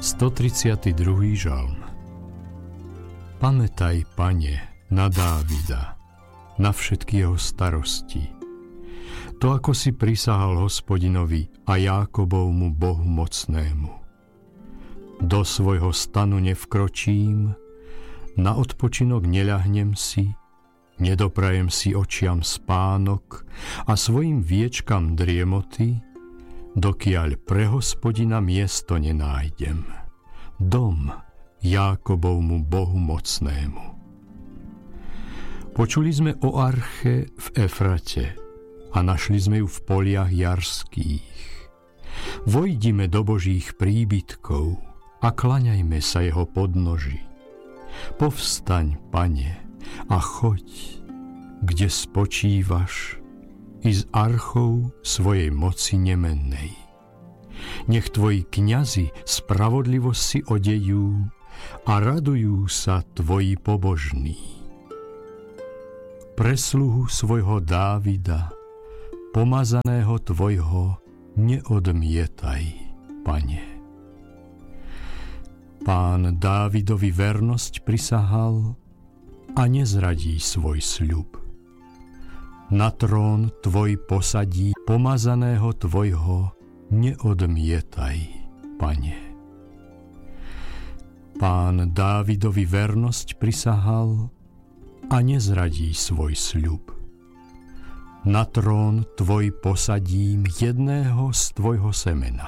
132. žalm. Pamätaj, Pane, na Dávida, na všetky jeho starosti. To, ako si prisahal Hospodinovi a Jákobovmu Bohu mocnému. Do svojho stanu nevkročím, na odpočinok neľahnem si, nedoprajem si očiam spánok a svojim viečkam driemoty, dokiaľ pre Hospodina miesto nenájdem, dom Jákobovmu Bohu mocnému. Počuli sme o arche v Efrate a našli sme ju v poliach jarských. Vojdime do Božích príbytkov a klaňajme sa jeho podnoži. Povstaň, Pane, a choď, kde spočívaš, i z archou svojej moci nemennej. Nech tvoji kňazi spravodlivosť si odejú a radujú sa tvoji pobožní. Pre sluhu svojho Dávida, pomazaného tvojho, neodmietaj, Pane. Pán Dávidovi vernosť prisahal a nezradí svoj sľub. Na trón tvoj posadí, pomazaného tvojho neodmietaj, Pane. Pán Dávidovi vernosť prisahal a nezradí svoj sľub. Na trón tvoj posadím jedného z tvojho semena.